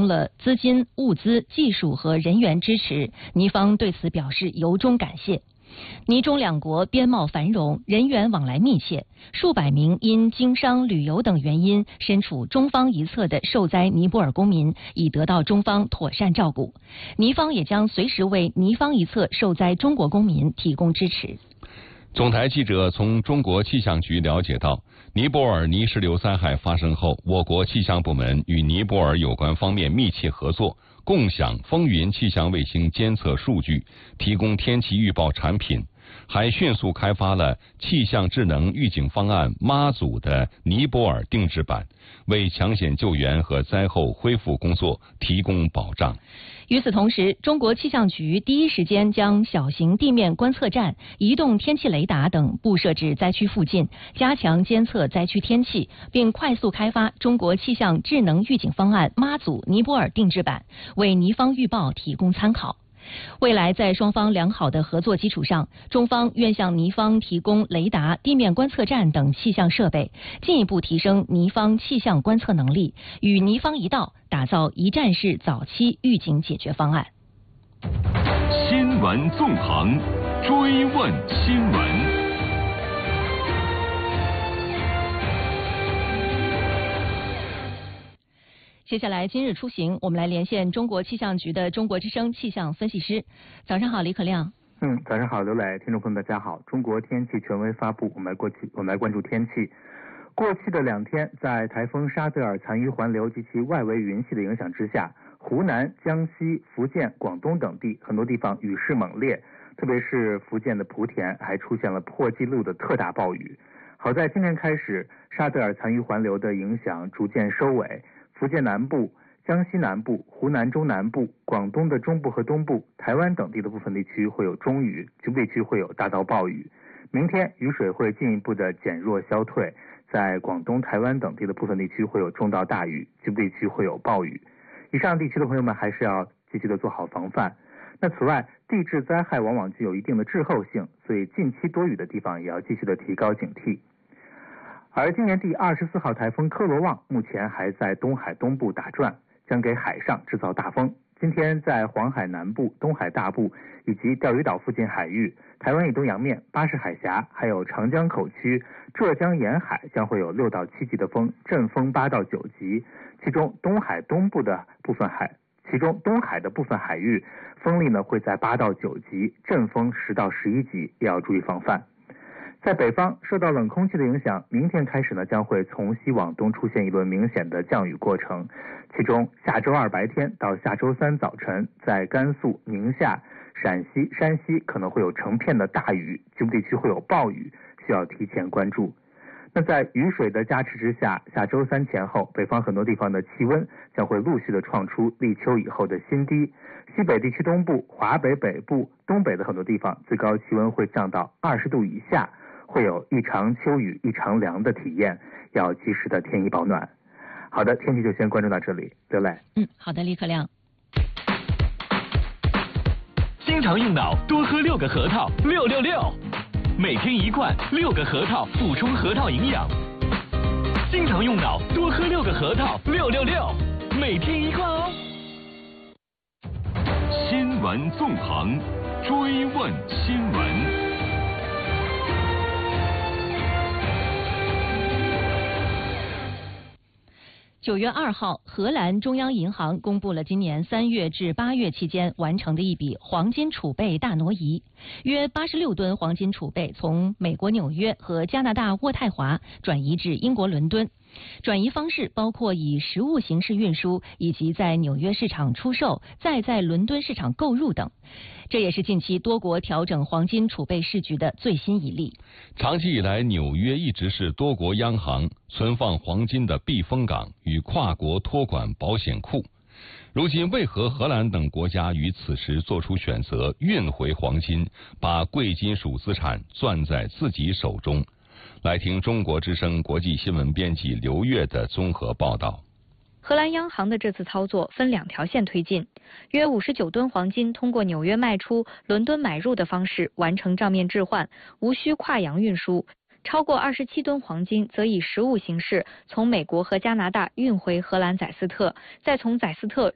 供了资金、物资、技术和人员支持，尼方对此表示由衷感谢。尼中两国边贸繁荣，人员往来密切，数百名因经商、旅游等原因身处中方一侧的受灾尼泊尔公民已得到中方妥善照顾，尼方也将随时为尼方一侧受灾中国公民提供支持。 总台记者从中国气象局了解到，尼泊尔泥石流灾害发生后，我国气象部门与尼泊尔有关方面密切合作，共享风云气象卫星监测数据，提供天气预报产品，还迅速开发了气象智能预警方案妈祖的尼泊尔定制版，为抢险救援和灾后恢复工作提供保障。 与此同时，中国气象局第一时间将小型地面观测站、移动天气雷达等布设至灾区附近，加强监测灾区天气，并快速开发中国气象智能预警方案妈祖尼泊尔定制版，为尼方预报提供参考。未来在双方良好的合作基础上，中方愿向尼方提供雷达、地面观测站等气象设备，进一步提升尼方气象观测能力，与尼方一道打造一站式早期预警解决方案。 新闻纵横，追问新闻。 接下来今日出行，我们来连线中国气象局的中国之声气象分析师。早上好，李可亮。 早上好，刘磊，听众朋友们大家好。中国天气权威发布，我们来关注天气。过去的2天，在台风沙德尔残余环流及其外围云系的影响之下，湖南、江西、福建、广东等地很多地方雨势猛烈，特别是福建的莆田还出现了破纪录的特大暴雨。好在今天开始，沙德尔残余环流的影响逐渐收尾，福建南部、江西南部、湖南中南部、广东的中部和东部、台湾等地的部分地区会有中雨，局部地区会有大到暴雨。明天雨水会进一步的减弱消退，在广东、台湾等地的部分地区会有中到大雨，局部地区会有暴雨。以上地区的朋友们还是要继续的做好防范。那此外，地质灾害往往具有一定的滞后性，所以近期多雨的地方也要继续的提高警惕。而今年第24号台风科罗旺目前还在东海东部打转，将给海上制造大风。今天在黄海南部、东海大部以及钓鱼岛附近海域、台湾以东洋面、巴士海峡，还有长江口区、浙江沿海将会有6到7级的风，阵风8到9级。其中东海的部分海域风力呢会在8到9级，阵风10到11级，也要注意防范。在北方，受到冷空气的影响，明天开始呢将会从西往东出现一轮明显的降雨过程。其中下周2白天到下周3早晨，在甘肃、宁夏、陕西、山西可能会有成片的大雨，局部地区会有暴雨，需要提前关注。那在雨水的加持之下，下周3前后，北方很多地方的气温将会陆续的创出立秋以后的新低。西北地区东部、华北北部、东北的很多地方，最高气温会降到20度以下，会有一场秋雨一场凉的体验，要及时的添衣保暖。好的，天气就先关注到这里，刘磊。 好的，李可亮。 经常用脑，多喝6个核桃，666。每天1罐，6个核桃，补充核桃营养。经常用脑，多喝6个核桃，666。每天1罐哦。新闻纵横，追问新闻。 9月2号，荷兰中央银行公布了今年3月至8月期间完成的一笔黄金储备大挪移，约86吨黄金储备从美国纽约和加拿大渥太华转移至英国伦敦。转移方式包括以实物形式运输，以及在纽约市场出售，再在伦敦市场购入等。这也是近期多国调整黄金储备市局的最新一例。 长期以来，纽约一直是多国央行存放黄金的避风港与跨国托管保险库。如今，为何荷兰等国家于此时做出选择，运回黄金，把贵金属资产攥在自己手中？来听中国之声国际新闻编辑刘越的综合报道。 荷兰央行的这次操作分2条线推进，约59吨黄金通过纽约卖出、伦敦买入的方式完成账面置换，无需跨洋运输。超过27吨黄金则以实物形式从美国和加拿大运回荷兰宰斯特，再从宰斯特